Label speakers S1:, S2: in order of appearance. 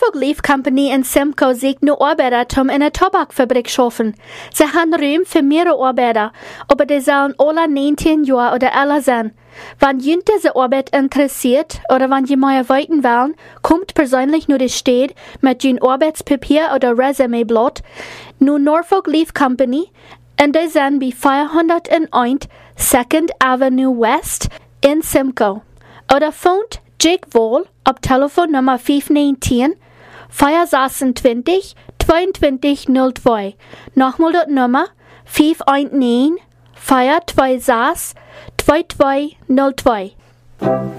S1: Norfolk Leaf Company in Simcoe sucht nur Arbeiter, um in einer Tabakfabrik zu arbeiten. Sie haben Raum für mehrere Arbeiter, aber die sollen alle 19 Jahre oder älter sein. Wenn jemand diese Arbeit interessiert oder wenn jemand weiten wollen, kommt persönlich nur die Stadt mit ein Arbeitspapier oder Resümeblatt nur Norfolk Leaf Company und die sind bei 401 2nd Avenue West in Simcoe. Oder phont Jake Wall auf Telefonnummer 519 426 2202. Nochmal das Nummer 519 426 2202.